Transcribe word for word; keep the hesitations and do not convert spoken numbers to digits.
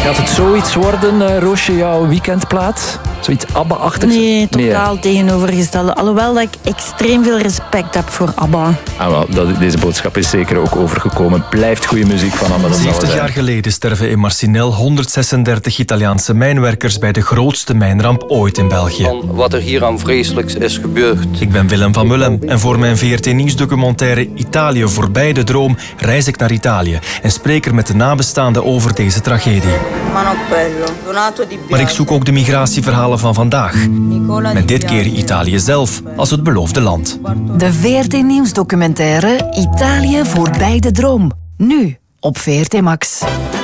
Gaat het zoiets worden, uh, Roosje, jouw weekendplaat? Zoiets ABBA-achtigs? Nee, totaal nee. tegenovergestelde. Alhoewel dat ik extreem veel respect heb voor ABBA. Ah, wel, dat, deze boodschap is zeker ook overgekomen. Blijft goede muziek van ABBA. zeventig jaar geleden sterven in Marcinelle honderdzesendertig Italiaanse mijnwerkers bij de grootste mijnramp ooit in België. Van wat er hier aan vreselijks is gebeurd. Ik ben Willem van Mullen en voor mijn V R T-nieuwsdocumentaire Italië voorbij de droom reis ik naar Italië en spreek er met de nabestaanden over deze tragedie. Maar ik zoek ook de migratieverhalen van vandaag. Met dit keer Italië zelf als het beloofde land. De V R T-nieuwsdocumentaire Italië voorbij de droom. Nu op V R T Max.